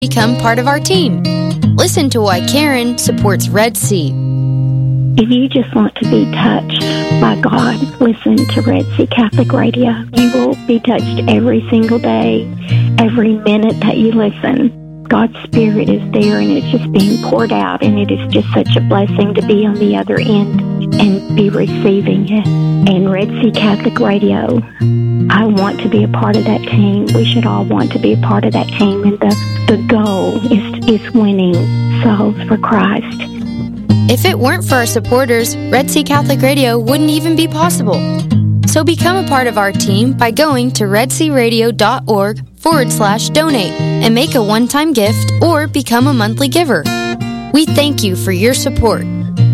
Become part of our team. Listen to why Karen supports Red Sea. If you just want to be touched by God, listen to Red Sea Catholic Radio. You will be touched every single day, every minute that you listen. God's Spirit is there, and it's just being poured out, and it is just such a blessing to be on the other end and be receiving it. And Red Sea Catholic Radio, I want to be a part of that team. We should all want to be a part of that team, and the goal is winning souls for Christ. If it weren't for our supporters, Red Sea Catholic Radio wouldn't even be possible. So become a part of our team by going to redsearadio.org/donate and make a one-time gift or become a monthly giver. We thank you for your support.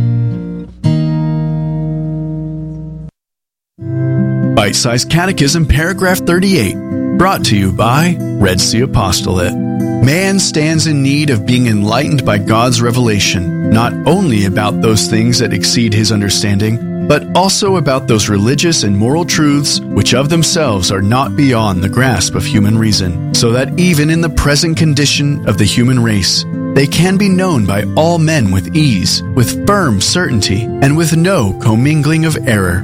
Bite-Sized Catechism, Paragraph 38, brought to you by Red Sea Apostolate. Man stands in need of being enlightened by God's revelation, not only about those things that exceed his understanding, but also about those religious and moral truths which of themselves are not beyond the grasp of human reason, so that even in the present condition of the human race, they can be known by all men with ease, with firm certainty, and with no commingling of error.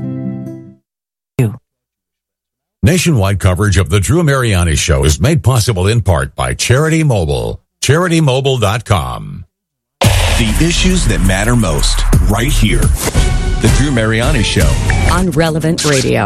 Nationwide coverage of the Drew Mariani Show is made possible in part by Charity Mobile. CharityMobile.com. The issues that matter most, right here. The Drew Mariani Show. On Relevant Radio.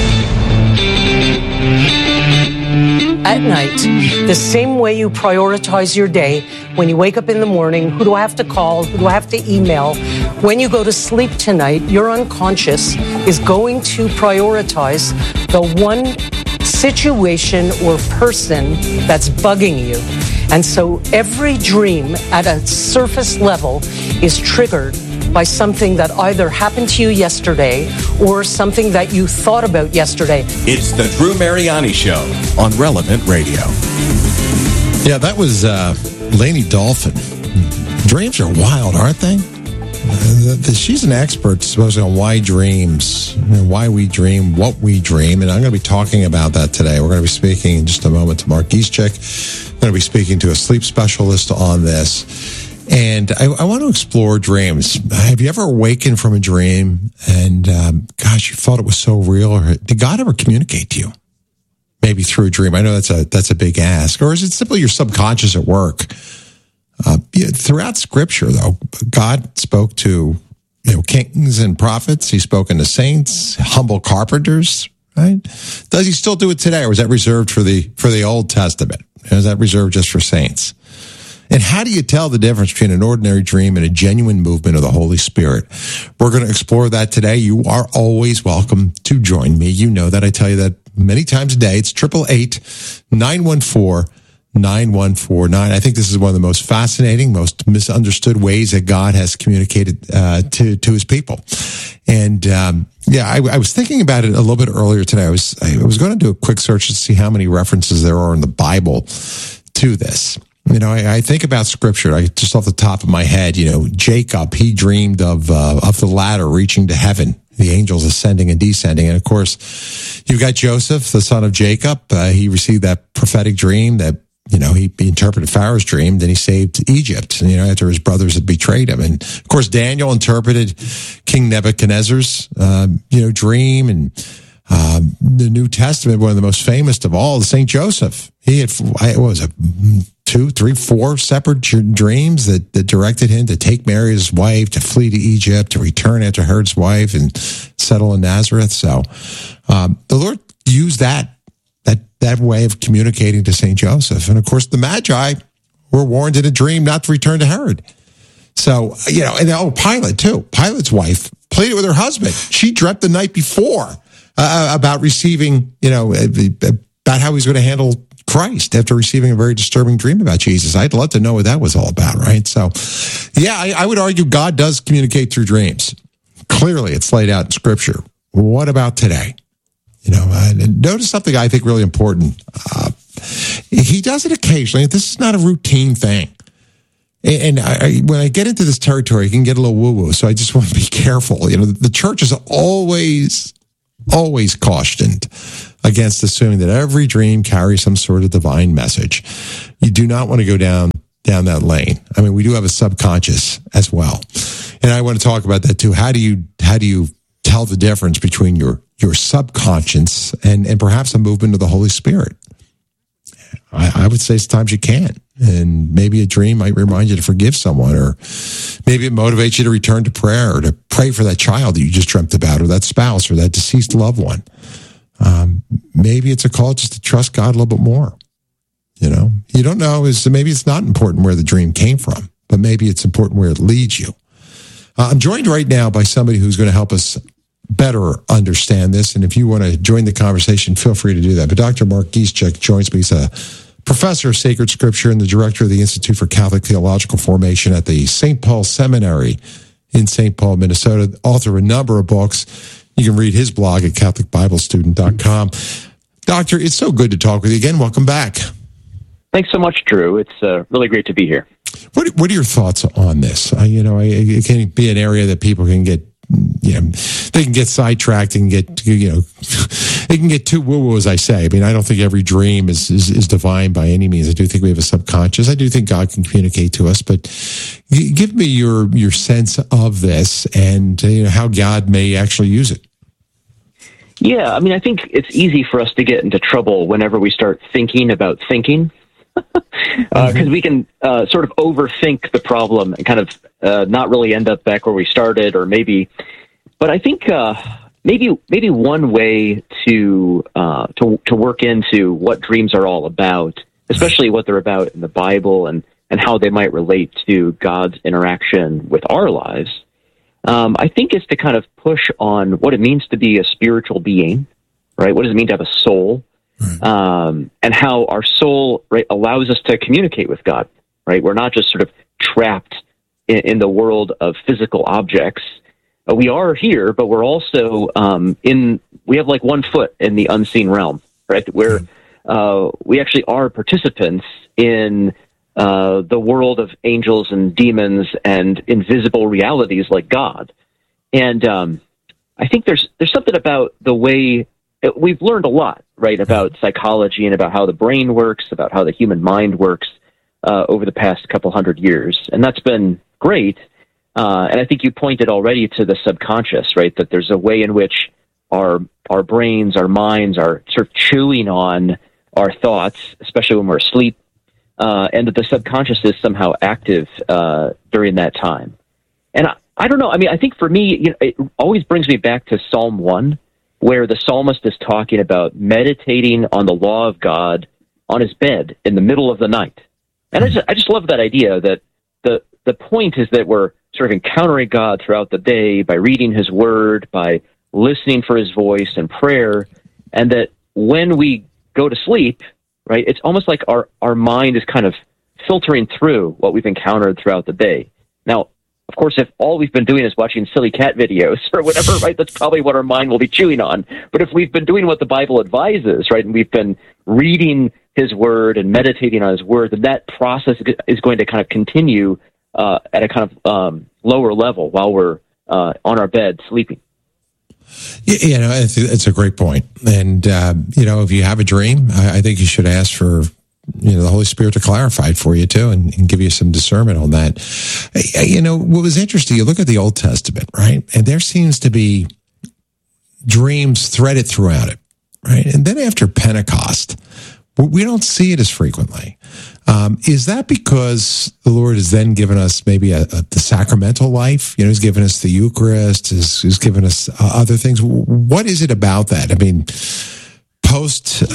At night, the same way you prioritize your day, when you wake up in the morning, who do I have to call? Who do I have to email? When you go to sleep tonight, your unconscious is going to prioritize the one situation or person that's bugging you. And so every dream at a surface level is triggered by something that either happened to you yesterday or something that you thought about yesterday. It's the Drew Mariani Show on Relevant Radio. Yeah, that was Lainey Dolphin. Dreams are wild, aren't they? She's an expert, supposedly, on why dreams, why we dream, what we dream, and I'm going to be talking about that today. We're going to be speaking in just a moment to Mark Gieschek. I'm going to be speaking to a sleep specialist on this. And I want to explore dreams. Have you ever awakened from a dream and, gosh, you thought it was so real? Or did God ever communicate to you? Maybe through a dream. I know that's a big ask. Or is it simply your subconscious at work? Throughout Scripture, though, God spoke to kings and prophets. He's spoken to saints, humble carpenters. Right? Does he still do it today, or is that reserved for the Old Testament? Is that reserved just for saints? And how do you tell the difference between an ordinary dream and a genuine movement of the Holy Spirit? We're going to explore that today. You are always welcome to join me. You know that. I tell you that many times a day. It's 888-914-9149. I think this is one of the most fascinating, most misunderstood ways that God has communicated to his people. And I was thinking about it a little bit earlier today. I was going to do a quick search to see how many references there are in the Bible to this. I think about Scripture. Just off the top of my head, Jacob, he dreamed of the ladder reaching to heaven, the angels ascending and descending. And of course, you've got Joseph, the son of Jacob. He received that prophetic dream that, he interpreted Pharaoh's dream. Then he saved Egypt, after his brothers had betrayed him. And of course, Daniel interpreted King Nebuchadnezzar's, dream. And the New Testament, one of the most famous of all, St. Joseph. He had, 2, 3, 4 separate dreams that directed him to take Mary, his wife, to flee to Egypt, to return after Herod's wife and settle in Nazareth. So the Lord used that way of communicating to St. Joseph. And of course, the Magi were warned in a dream not to return to Herod. So, and Pilate too. Pilate's wife pleaded with her husband. She dreamt the night before about receiving, about how he's going to handle Christ after receiving a very disturbing dream about Jesus. I'd love to know what that was all about, right? So, I would argue God does communicate through dreams. Clearly, it's laid out in Scripture. What about today? Notice something I think really important. He does it occasionally. This is not a routine thing. And when I get into this territory, it can get a little woo-woo, so I just want to be careful. The church is always cautioned against assuming that every dream carries some sort of divine message. You do not want to go down that lane. I mean, we do have a subconscious as well. And I want to talk about that too. How do you tell the difference between your subconscious and perhaps a movement of the Holy Spirit? I would say sometimes you can. And maybe a dream might remind you to forgive someone, or maybe it motivates you to return to prayer, or to pray for that child that you just dreamt about, or that spouse, or that deceased loved one. Maybe it's a call just to trust God a little bit more. You don't know, maybe it's not important where the dream came from, but maybe it's important where it leads you. I'm joined right now by somebody who's going to help us better understand this. And if you want to join the conversation, feel free to do that. But Dr. Mark Gischuk joins me. He's a professor of sacred scripture and the director of the Institute for Catholic Theological Formation at the St. Paul Seminary in St. Paul, Minnesota, author of a number of books. You can read his blog at CatholicBibleStudent.com. Doctor, it's so good to talk with you again. Welcome back. Thanks so much, Drew. It's really great to be here. What are your thoughts on this? It can be an area that people can get, they can get sidetracked and get, they can get too woo-woo, as I say. I mean, I don't think every dream is divine by any means. I do think we have a subconscious. I do think God can communicate to us, but give me your sense of this and how God may actually use it. Yeah, I mean, I think it's easy for us to get into trouble whenever we start thinking about thinking. Because we can sort of overthink the problem and kind of not really end up back where we started, or maybe. But I think maybe one way to work into what dreams are all about, especially what they're about in the Bible and how they might relate to God's interaction with our lives, I think is to kind of push on what it means to be a spiritual being, right? What does it mean to have a soul? And how our soul, right, allows us to communicate with God, right? We're not just sort of trapped in the world of physical objects. We are here, but we're also we have like one foot in the unseen realm, right? Where we actually are participants in the world of angels and demons and invisible realities like God. And I think there's something about the way we've learned a lot, right, about psychology and about how the brain works, about how the human mind works over the past couple hundred years. And that's been great. And I think you pointed already to the subconscious, right, that there's a way in which our brains, our minds are sort of chewing on our thoughts, especially when we're asleep, and that the subconscious is somehow active during that time. And I don't know. I mean, I think for me, it always brings me back to Psalm 1, where the psalmist is talking about meditating on the law of God on his bed in the middle of the night. And I just love that idea that the point is that we're sort of encountering God throughout the day by reading his word, by listening for his voice and prayer, and that when we go to sleep, right, it's almost like our mind is kind of filtering through what we've encountered throughout the day. Now, of course, if all we've been doing is watching silly cat videos or whatever, right, that's probably what our mind will be chewing on. But if we've been doing what the Bible advises, right, and we've been reading his word and meditating on his word, then that process is going to kind of continue at a kind of lower level while we're on our bed sleeping. It's a great point. And, if you have a dream, I think you should ask for the Holy Spirit to clarify it for you too, and give you some discernment on that. What was interesting, you look at the Old Testament, right? And there seems to be dreams threaded throughout it, right? And then after Pentecost, we don't see it as frequently. Is that because the Lord has then given us maybe the sacramental life? He's given us the Eucharist, he's given us other things. What is it about that? I mean, post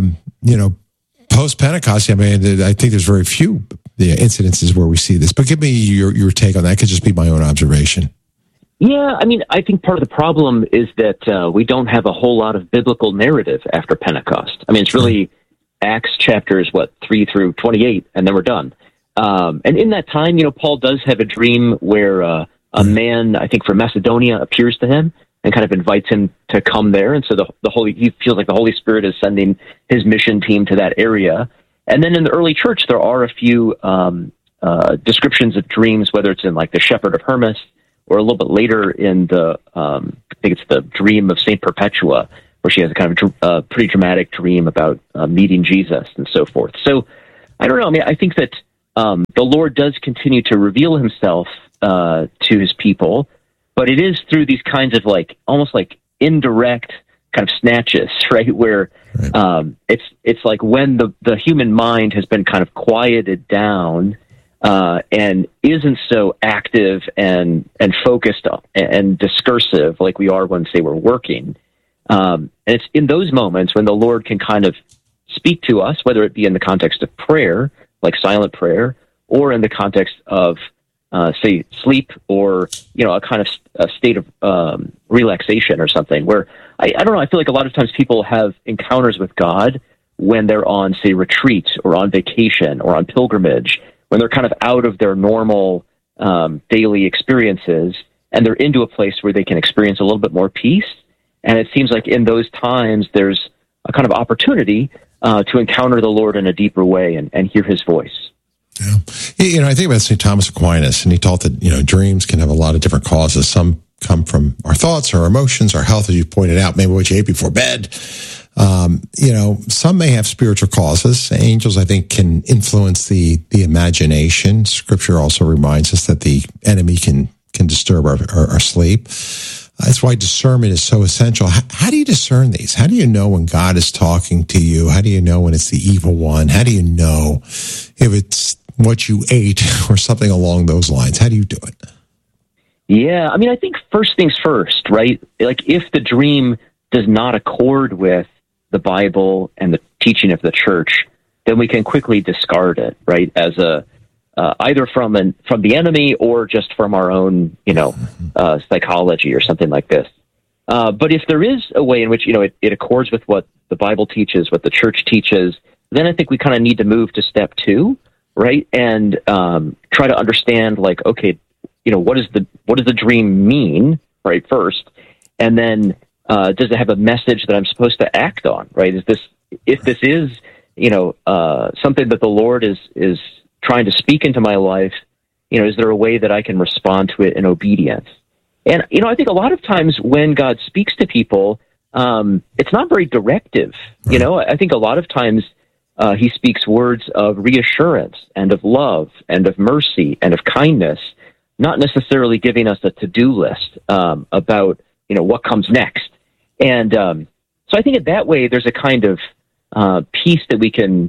Pentecost, I think there's very few incidences where we see this. But give me your take on that. It could just be my own observation. Yeah, I mean, I think part of the problem is that we don't have a whole lot of biblical narrative after Pentecost. I mean, it's really Acts chapters, 3 through 28, and then we're done. And in that time, Paul does have a dream where a man, I think from Macedonia, appears to him and kind of invites him to come there. And so he feels like the Holy Spirit is sending his mission team to that area. And then in the early church, there are a few descriptions of dreams, whether it's in like the Shepherd of Hermas or a little bit later in the, I think it's the dream of St. Perpetua, where she has a kind of pretty dramatic dream about meeting Jesus and so forth. So I don't know. I mean, I think that the Lord does continue to reveal himself to his people, but it is through these kinds of almost like indirect kind of snatches, right? Where it's like when the human mind has been kind of quieted down and isn't so active and focused and discursive like we are when, say, we're working. And it's in those moments when the Lord can kind of speak to us, whether it be in the context of prayer, like silent prayer, or in the context of, say, sleep, or, a kind of a state of relaxation or something, where, I don't know, I feel like a lot of times people have encounters with God when they're on, say, retreat or on vacation or on pilgrimage, when they're kind of out of their normal daily experiences, and they're into a place where they can experience a little bit more peace. And it seems like in those times, there's a kind of opportunity to encounter the Lord in a deeper way and hear his voice. Yeah. I think about St. Thomas Aquinas, and he taught that, dreams can have a lot of different causes. Some come from our thoughts, our emotions, our health, as you pointed out, maybe what you ate before bed. Some may have spiritual causes. Angels, I think, can influence the imagination. Scripture also reminds us that the enemy can disturb our sleep. That's why discernment is so essential. How do you discern these? How do you know when God is talking to you? How do you know when it's the evil one? How do you know if it's what you ate or something along those lines? How do you do it? Yeah, I mean, I think first things first, right? Like, if the dream does not accord with the Bible and the teaching of the church, then we can quickly discard it, right? As either from the enemy or just from our own, psychology or something like this. But if there is a way in which, it accords with what the Bible teaches, what the church teaches, then I think we kind of need to move to step 2, right? And try to understand, okay, what does the dream mean, right? First, and then does it have a message that I'm supposed to act on, right? If this is, something that the Lord is trying to speak into my life, is there a way that I can respond to it in obedience? And, I think a lot of times when God speaks to people, it's not very directive. I think a lot of times he speaks words of reassurance and of love and of mercy and of kindness, not necessarily giving us a to-do list about, what comes next. And so I think in that way, there's a kind of peace that we can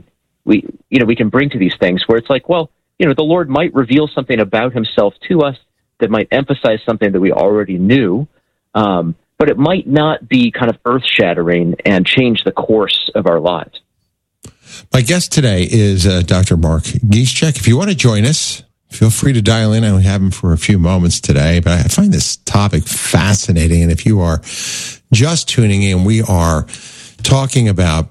bring to these things, where it's like, well, the Lord might reveal something about himself to us that might emphasize something that we already knew, but it might not be kind of earth-shattering and change the course of our lives. My guest today is Dr. Mark Gischek. If you want to join us, feel free to dial in. I only have him for a few moments today, but I find this topic fascinating. And if you are just tuning in, we are talking about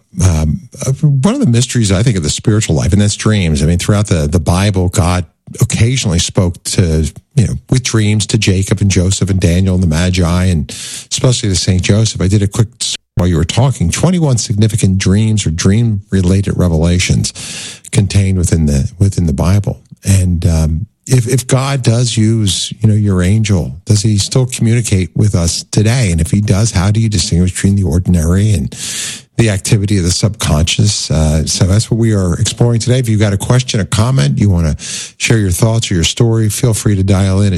one of the mysteries, I think, of the spiritual life, and that's dreams. I mean, throughout the Bible, God occasionally spoke to, with dreams to Jacob and Joseph and Daniel and the Magi, and especially to St. Joseph. I did a quick, while you were talking, 21 significant dreams or dream-related revelations contained within the Bible. And if God does use, your angel, does he still communicate with us today? And if he does, how do you distinguish between the ordinary and the activity of the subconscious? So that's what we are exploring today. If you've got a question, a comment, you want to share your thoughts or your story, feel free to dial in at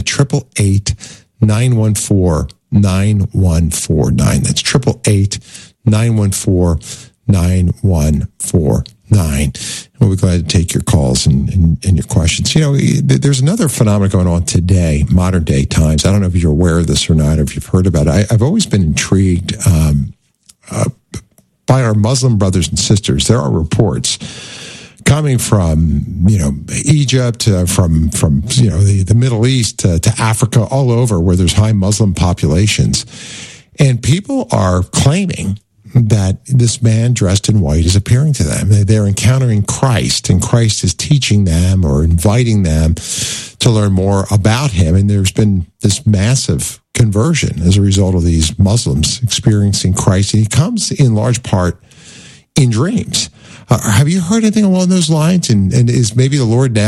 888-914-9149. That's 888-914-9149. We'll be glad to take your calls and your questions. There's another phenomenon going on today, modern day times. I don't know if you're aware of this or not, or if you've heard about it. I've always been intrigued by our Muslim brothers and sisters. There are reports coming from, Egypt, from the Middle East to Africa, all over where there's high Muslim populations. And people are claiming that this man dressed in white is appearing to them. They're encountering Christ, and Christ is teaching them or inviting them to learn more about him. And there's been this massive conversion as a result of these Muslims experiencing Christ. And he comes in large part in dreams. Have you heard anything along those lines? And is maybe the Lord now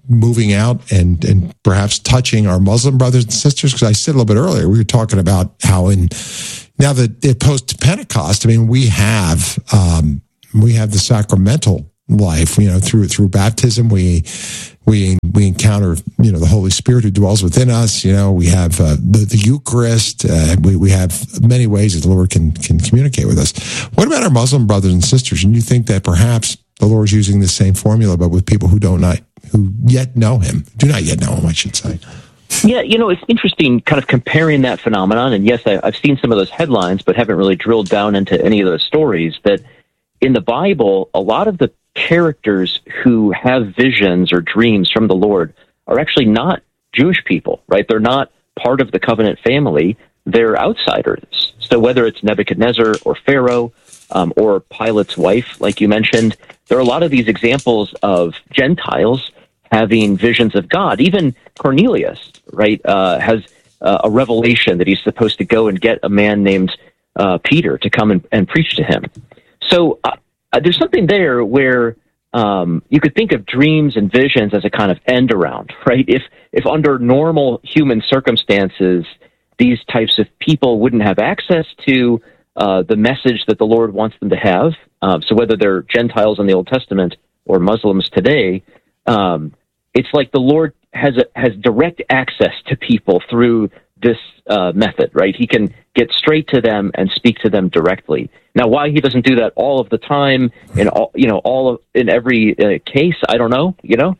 moving out and perhaps touching our Muslim brothers and sisters? Because I said a little bit earlier, we were talking about how now that post-Pentecost, I mean, we have the sacramental life, through baptism, we encounter, the Holy Spirit who dwells within us. We have the Eucharist. We have many ways that the Lord can communicate with us. What about our Muslim brothers and sisters? And you think that perhaps the Lord's using the same formula, but with people who do not yet know Him, I should say. Yeah, it's interesting kind of comparing that phenomenon. And yes, I've seen some of those headlines, but haven't really drilled down into any of those stories. That in the Bible, a lot of the characters who have visions or dreams from the Lord are actually not Jewish people, right? They're not part of the covenant family. They're outsiders. So whether it's Nebuchadnezzar or Pharaoh or Pilate's wife, like you mentioned, there are a lot of these examples of Gentiles having visions of God. Even Cornelius, right, has a revelation that he's supposed to go and get a man named Peter to come and preach to him. So there's something there where you could think of dreams and visions as a kind of end around, right? If under normal human circumstances, these types of people wouldn't have access to the message that the Lord wants them to have, so whether they're Gentiles in the Old Testament or Muslims today, it's like the Lord has direct access to people through this method, right? He can get straight to them and speak to them directly. Now, why he doesn't do that all of the time in every case, I don't know,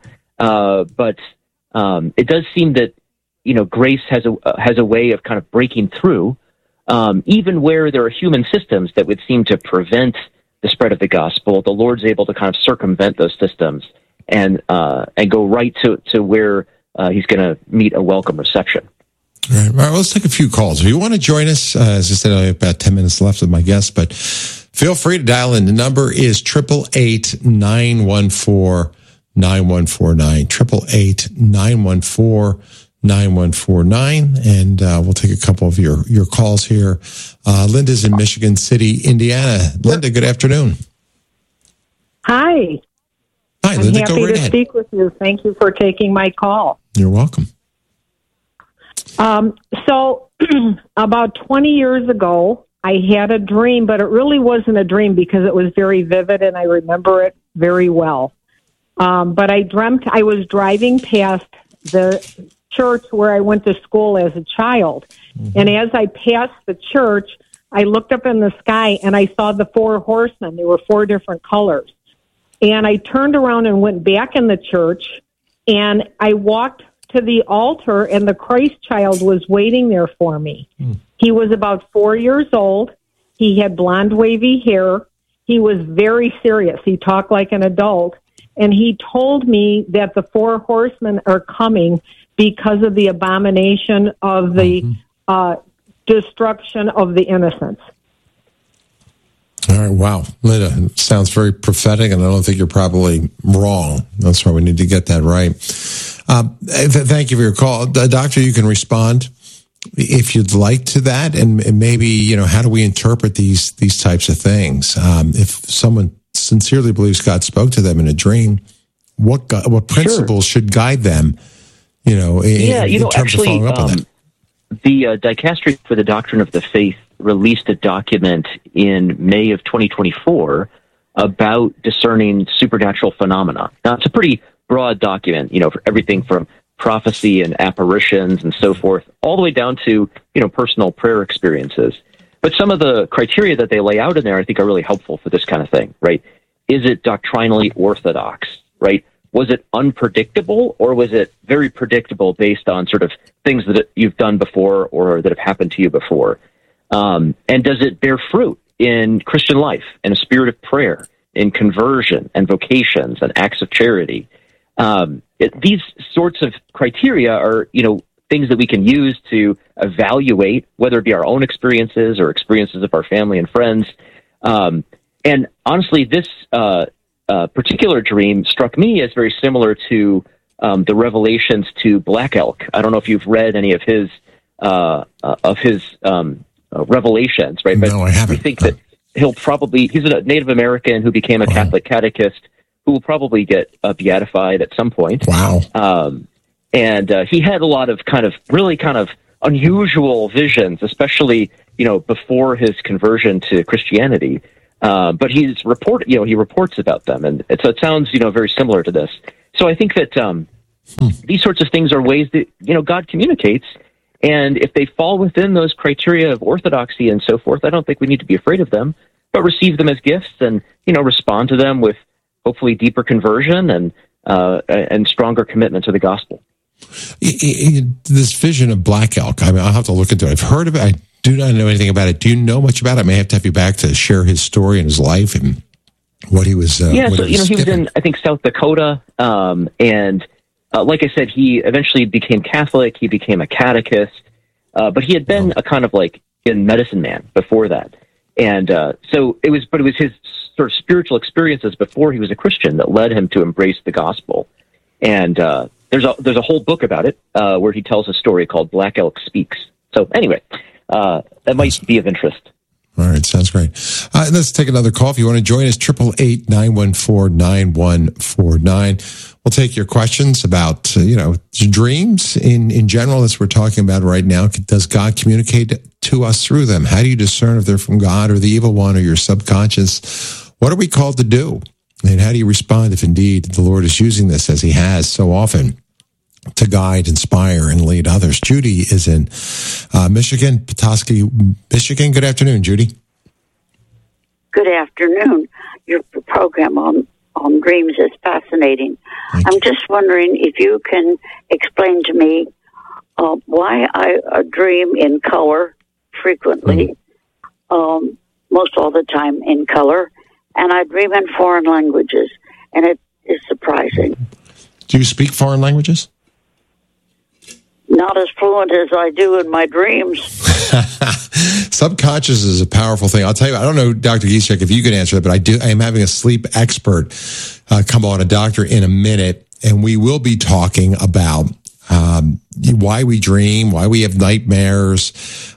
but it does seem that grace has a way of kind of breaking through, even where there are human systems that would seem to prevent the spread of the gospel. The Lord's able to kind of circumvent those systems and go right to where he's going to meet a welcome reception. All right. Well, let's take a few calls. If you want to join us, as I said, I have about 10 minutes left with my guest, but feel free to dial in. The number is 888-914-9149, 888-914-9149, and we'll take a couple of your calls here. Linda's in Michigan City, Indiana. Linda, good afternoon. Hi. Hi, Linda. I'm happy to speak with you. Thank you for taking my call. You're welcome. So about 20 years ago, I had a dream, but it really wasn't a dream because it was very vivid and I remember it very well. But I dreamt I was driving past the church where I went to school as a child. Mm-hmm. And as I passed the church, I looked up in the sky and I saw the 4 horsemen. There were 4 different colors. And I turned around and went back in the church and I walked to the altar and the Christ child was waiting there for me. He was about 4 years old. He had blonde wavy hair. He was very serious. He talked like an adult. And he told me that the 4 horsemen are coming because of the abomination of the destruction of the innocents. All right, wow. Linda, it sounds very prophetic, and I don't think you're probably wrong. That's why we need to get that right. Thank you for your call. Doctor, you can respond if you'd like to that, and maybe, how do we interpret these types of things? If someone sincerely believes God spoke to them in a dream, what principles should guide them, in terms of following up on that? The Dicastery for the Doctrine of the Faith released a document in May of 2024 about discerning supernatural phenomena. Now, it's a pretty broad document, for everything from prophecy and apparitions and so forth, all the way down to, personal prayer experiences. But some of the criteria that they lay out in there, I think, are really helpful for this kind of thing, right? Is it doctrinally orthodox, right? Was it unpredictable, or was it very predictable based on sort of things that you've done before or that have happened to you before? And does it bear fruit in Christian life, in a spirit of prayer, in conversion and vocations and acts of charity? These sorts of criteria are, things that we can use to evaluate, whether it be our own experiences or experiences of our family and friends. And honestly, this particular dream struck me as very similar to the revelations to Black Elk. I don't know if you've read any of his revelations, right? No, I haven't. We think that he's a Native American who became a Catholic catechist who will probably get beatified at some point. Wow. And he had a lot of really unusual visions, especially, before his conversion to Christianity. But he reports about them. And so it sounds, very similar to this. So I think that these sorts of things are ways that, God communicates. And if they fall within those criteria of orthodoxy and so forth, I don't think we need to be afraid of them, but receive them as gifts and, respond to them with hopefully deeper conversion and stronger commitment to the gospel. This vision of Black Elk, I'll have to look into it. I've heard of it. I do not know anything about it. Do you know much about it? I may have to have you back to share his story and his life and what he was. He was in, I think, South Dakota. And like I said, he eventually became Catholic. He became a catechist. But he had been a kind of in medicine man before that. And so it was his sort of spiritual experiences before he was a Christian that led him to embrace the gospel. And there's a whole book about it where he tells a story called Black Elk Speaks. So anyway, that might be of interest. All right, sounds great. Let's take another call. If you want to join us, 888-914-9149. We'll take your questions about, dreams in general, as we're talking about right now. Does God communicate to us through them? How do you discern if they're from God or the evil one or your subconscious? What are we called to do? And how do you respond if indeed the Lord is using this, as he has so often, to guide, inspire, and lead others? Judy is in Michigan, Petoskey, Michigan. Good afternoon, Judy. Good afternoon. Your program on dreams is fascinating. I'm just wondering if you can explain to me why I dream in color frequently, most all the time in color, and I dream in foreign languages, and it is surprising. Do you speak foreign languages? Not as fluent as I do in my dreams. Subconscious is a powerful thing. I'll tell you, I don't know, Dr. Giesecke, if you can answer that, but I am having a sleep expert come on, a doctor, in a minute, and we will be talking about why we dream, why we have nightmares.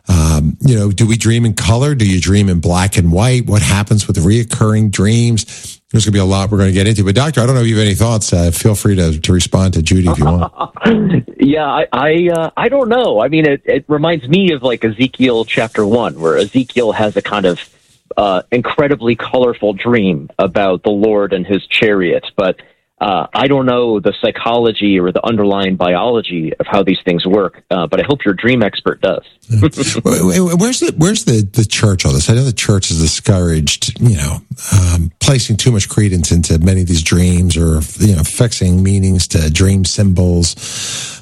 Do we dream in color? Do you dream in black and white? What happens with the reoccurring dreams? There's going to be a lot we're going to get into. But, Doctor, I don't know if you have any thoughts. Feel free to respond to Judy if you want. Yeah, I don't know. I mean, it reminds me of Ezekiel chapter 1, where Ezekiel has a kind of incredibly colorful dream about the Lord and his chariot. But I don't know the psychology or the underlying biology of how these things work, but I hope your dream expert does. Where's the church on this? I know the church is discouraged, placing too much credence into many of these dreams or, fixing meanings to dream symbols.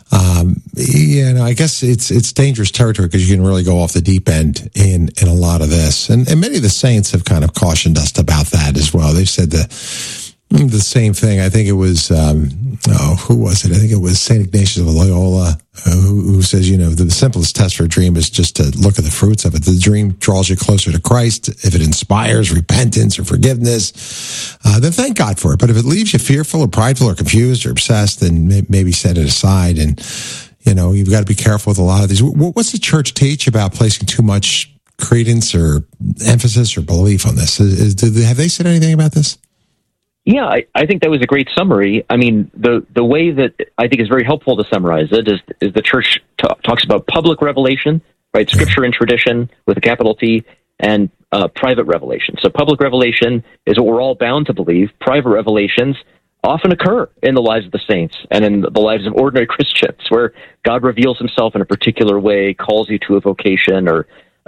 I guess it's dangerous territory because you can really go off the deep end in a lot of this. And many of the saints have kind of cautioned us about that as well. They've said the same thing. I think it was, who was it? I think it was St. Ignatius of Loyola, who says, the simplest test for a dream is just to look at the fruits of it. The dream draws you closer to Christ. If it inspires repentance or forgiveness, then thank God for it. But if it leaves you fearful or prideful or confused or obsessed, then maybe set it aside. And, you've got to be careful with a lot of these. What's the church teach about placing too much credence or emphasis or belief on this? Have they said anything about this? Yeah, I think that was a great summary. I mean, the way that I think is very helpful to summarize it is the church talks about public revelation, right? Scripture and tradition with a capital T, and private revelation. So public revelation is what we're all bound to believe. Private revelations often occur in the lives of the saints and in the lives of ordinary Christians, where God reveals himself in a particular way, calls you to a vocation, or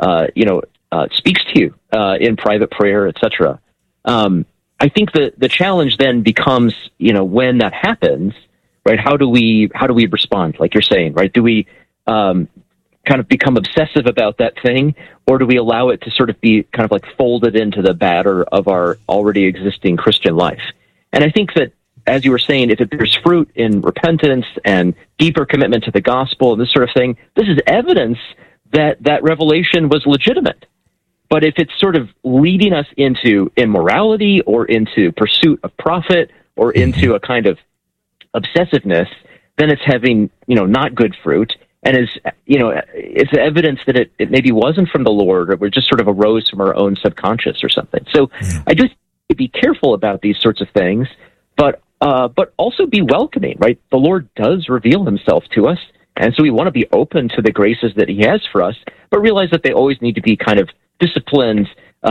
speaks to you in private prayer, etc. I think the challenge then becomes, when that happens, right? How do we respond? Like you're saying, right? Do we kind of become obsessive about that thing, or do we allow it to sort of be kind of folded into the batter of our already existing Christian life? And I think that, as you were saying, if it bears fruit in repentance and deeper commitment to the gospel and this sort of thing, this is evidence that revelation was legitimate. But if it's sort of leading us into immorality or into pursuit of profit or into a kind of obsessiveness, then it's having, not good fruit. And it's evidence that it maybe wasn't from the Lord, or it just sort of arose from our own subconscious or something. So I just be careful about these sorts of things, but also be welcoming, right? The Lord does reveal himself to us, and so we want to be open to the graces that he has for us, but realize that they always need to be kind of disciplined,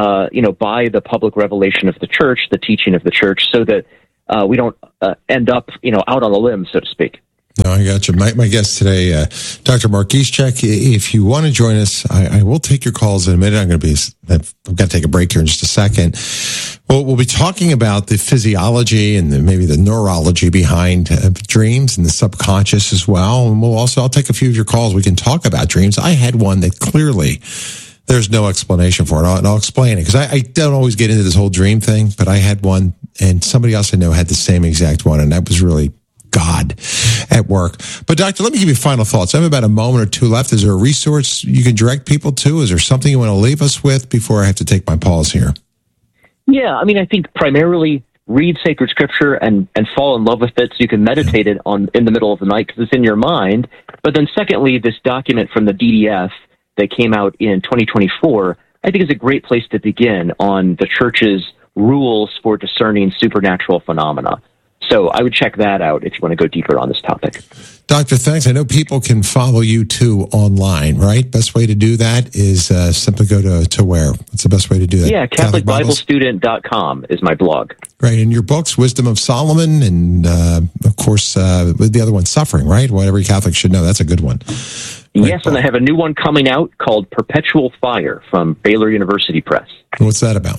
by the public revelation of the church, the teaching of the church, so that we don't end up, out on a limb, so to speak. No, I got you. My guest today, Dr. Mark Gischek. If you want to join us, I will take your calls in a minute. I've got to take a break here in just a second. We'll be talking about the physiology and maybe the neurology behind dreams and the subconscious as well. And I'll take a few of your calls. We can talk about dreams. I had one that clearly there's no explanation for it. And I'll explain it because I don't always get into this whole dream thing, but I had one and somebody else I know had the same exact one. And that was really God at work. But doctor, let me give you final thoughts. I have about a moment or two left. Is there a resource you can direct people to? Is there something you want to leave us with before I have to take my pause here? Yeah, I think primarily read sacred scripture and fall in love with it so you can meditate it in the middle of the night because it's in your mind. But then secondly, this document from the DDF that came out in 2024, I think is a great place to begin on the church's rules for discerning supernatural phenomena. So I would check that out if you want to go deeper on this topic. Doctor, thanks. I know people can follow you too online, right? Best way to do that is simply go to where? What's the best way to do that? Yeah, CatholicBibleStudent.com is my blog. Great. And your books, Wisdom of Solomon, and of course, the other one, Suffering, right? What every Catholic should know. That's a good one. Yes, and I have a new one coming out called Perpetual Fire from Baylor University Press. What's that about?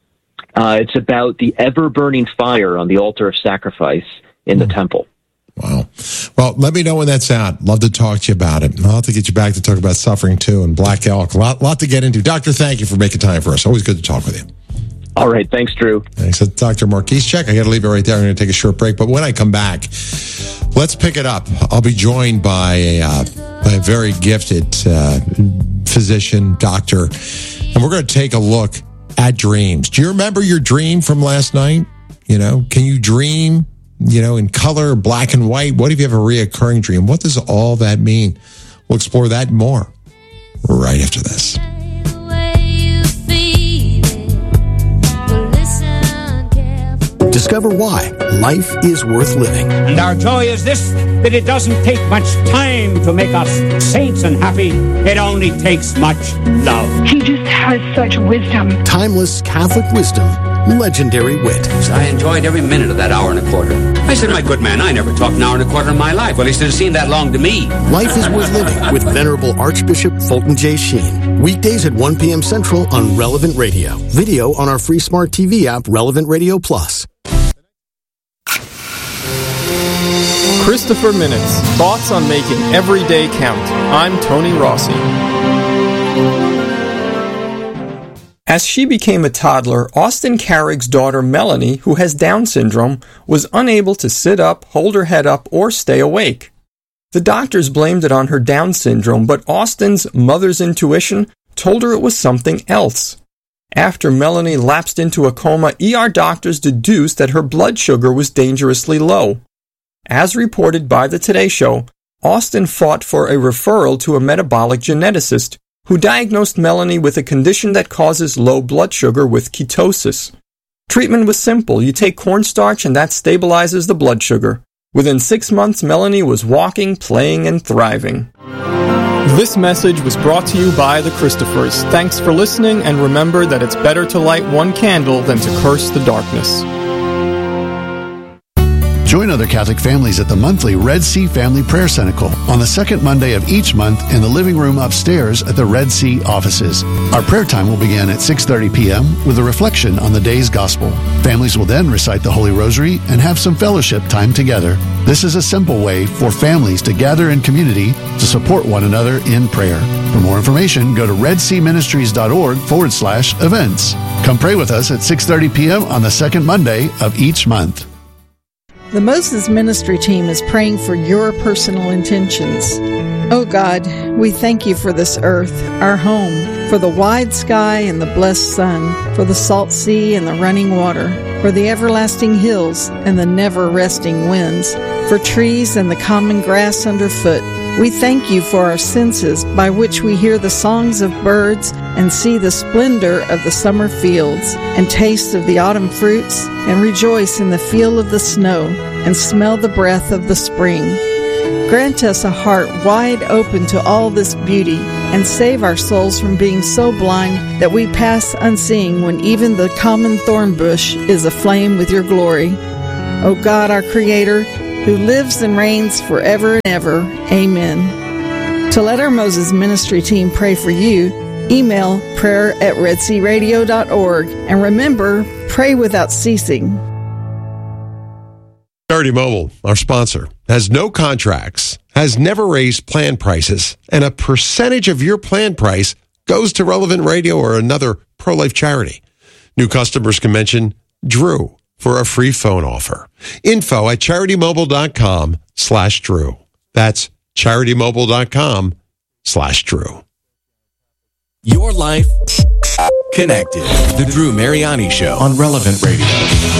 It's about the ever-burning fire on the altar of sacrifice in the temple. Wow. Well, let me know when that's out. Love to talk to you about it. I'll have to get you back to talk about Suffering, too, and Black Elk. A lot to get into. Doctor, thank you for making time for us. Always good to talk with you. All right. Thanks, Drew. Thanks. That's Dr. Mark Gischek. I got to leave it right there. I'm going to take a short break. But when I come back, let's pick it up. I'll be joined by a very gifted physician, doctor, and we're going to take a look at dreams. Do you remember your dream from last night? Can you dream, in color, black and white? What if you have a reoccurring dream? What does all that mean? We'll explore that more right after this. Discover why life is worth living. And our joy is this, that it doesn't take much time to make us saints and happy. It only takes much love. He just has such wisdom. Timeless Catholic wisdom, legendary wit. I enjoyed every minute of that hour and a quarter. I said, my good man, I never talked an hour and a quarter in my life. Well, he should have seemed that long to me. Life is worth living with Venerable Archbishop Fulton J. Sheen. Weekdays at 1 p.m. Central on Relevant Radio. Video on our free smart TV app, Relevant Radio Plus. Christopher Minutes, thoughts on making every day count. I'm Tony Rossi. As she became a toddler, Austin Carrick's daughter Melanie, who has Down syndrome, was unable to sit up, hold her head up, or stay awake. The doctors blamed it on her Down syndrome, but Austin's mother's intuition told her it was something else. After Melanie lapsed into a coma, ER doctors deduced that her blood sugar was dangerously low. As reported by the Today Show, Austin fought for a referral to a metabolic geneticist who diagnosed Melanie with a condition that causes low blood sugar with ketosis. Treatment was simple. You take cornstarch and that stabilizes the blood sugar. Within 6 months, Melanie was walking, playing, and thriving. This message was brought to you by the Christophers. Thanks for listening, and remember that it's better to light one candle than to curse the darkness. Join other Catholic families at the monthly Red Sea Family Prayer Cycle on the second Monday of each month in the living room upstairs at the Red Sea offices. Our prayer time will begin at 6:30 p.m. with a reflection on the day's gospel. Families will then recite the Holy Rosary and have some fellowship time together. This is a simple way for families to gather in community to support one another in prayer. For more information, go to redseaministries.org/events. Come pray with us at 6:30 p.m. on the second Monday of each month. The Moses Ministry team is praying for your personal intentions. Oh God, we thank you for this earth, our home, for the wide sky and the blessed sun, for the salt sea and the running water, for the everlasting hills and the never-resting winds, for trees and the common grass underfoot, We thank you for our senses by which we hear the songs of birds and see the splendor of the summer fields and taste of the autumn fruits and rejoice in the feel of the snow and smell the breath of the spring. Grant us a heart wide open to all this beauty and save our souls from being so blind that we pass unseeing when even the common thorn bush is aflame with your glory. O God, our Creator, who lives and reigns forever and ever. Amen. To let our Moses Ministry team pray for you, email prayer@redsearadio.org. And remember, pray without ceasing. Charity Mobile, our sponsor, has no contracts, has never raised plan prices, and a percentage of your plan price goes to Relevant Radio or another pro-life charity. New customers can mention Drew for a free phone offer. info@CharityMobile.com/Drew. That's CharityMobile.com/Drew. Your life connected. The Drew Mariani Show on Relevant Radio.